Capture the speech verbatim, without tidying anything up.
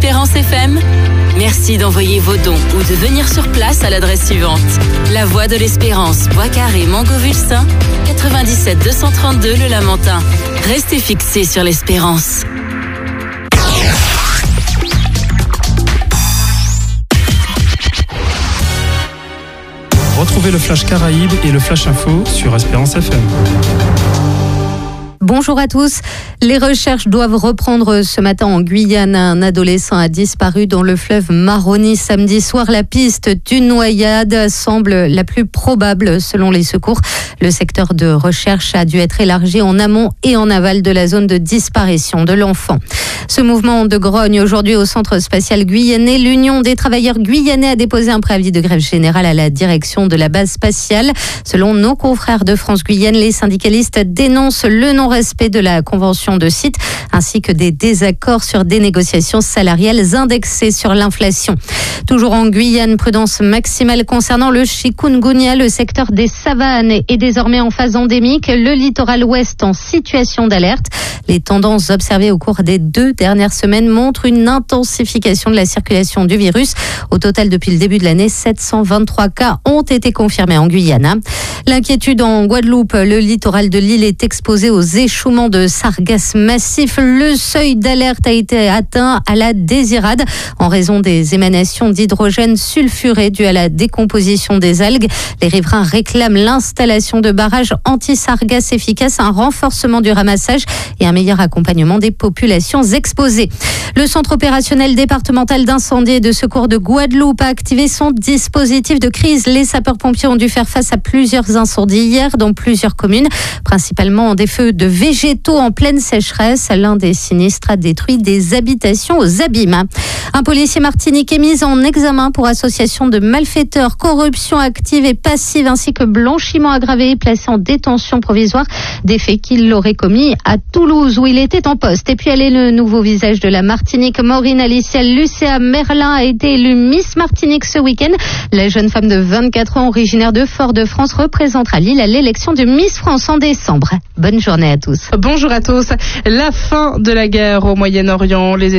Espérance F M? Merci d'envoyer vos dons ou de venir sur place à l'adresse suivante. La Voie de l'Espérance, Bois-Carré, Mangovulsin, quatre-vingt-dix-sept deux cent trente-deux Le Lamentin. Restez fixés sur l'espérance. Retrouvez le Flash Caraïbes et le Flash Info sur Espérance F M. Bonjour à tous. Les recherches doivent reprendre ce matin en Guyane. Un adolescent a disparu dans le fleuve Maroni samedi soir. La piste d'une noyade semble la plus probable selon les secours. Le secteur de recherche a dû être élargi en amont et en aval de la zone de disparition de l'enfant. Ce mouvement de grogne aujourd'hui au Centre spatial guyanais. L'Union des travailleurs guyanais a déposé un préavis de grève générale à la direction de la base spatiale. Selon nos confrères de France Guyane, les syndicalistes dénoncent le non-respect de la convention de site ainsi que des désaccords sur des négociations salariales indexées sur l'inflation. Toujours en Guyane, prudence maximale concernant le chikungunya. Le secteur des savanes est désormais en phase endémique. Le littoral ouest en situation d'alerte. Les tendances observées au cours des deux dernières semaines montrent une intensification de la circulation du virus. Au total, depuis le début de l'année, sept cent vingt-trois cas ont été confirmés en Guyane. L'inquiétude en Guadeloupe. Le littoral de l'île est exposé aux échouements de sargasses massifs. Le seuil d'alerte a été atteint à la Désirade en raison des émanations d'hydrogène sulfuré dues à la décomposition des algues. Les riverains réclament l'installation de barrages anti-sargasses efficaces, un renforcement du ramassage et un meilleur accompagnement des populations exposées. Le centre opérationnel départemental d'incendie et de secours de Guadeloupe a activé son dispositif de crise. Les sapeurs-pompiers ont dû faire face à plusieurs incendies hier dans plusieurs communes, principalement des feux de végétaux en pleine sécheresse. L'un des sinistres a détruit des habitations aux abîmes. Un policier martiniquais mis en examen pour association de malfaiteurs, corruption active et passive ainsi que blanchiment aggravé, placé en détention provisoire, des faits qu'il aurait commis à Toulouse où il était en poste. Et puis elle est le nouveau visage de la Martinique. Maureen Alicia Lucea Merlin a été élue Miss Martinique ce week-end. La jeune femme de vingt-quatre ans, originaire de Fort-de-France, représentera Lille à l'élection de Miss France en décembre. Bonne journée à tous. Bonjour à tous. La fin de la guerre au Moyen-Orient. Les